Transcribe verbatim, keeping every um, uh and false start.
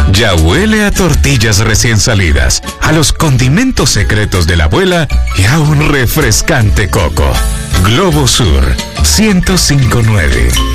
Ya huele a tortillas recién salidas, a los condimentos secretos de la abuela y a un refrescante coco. Globo Sur ciento cinco punto nueve.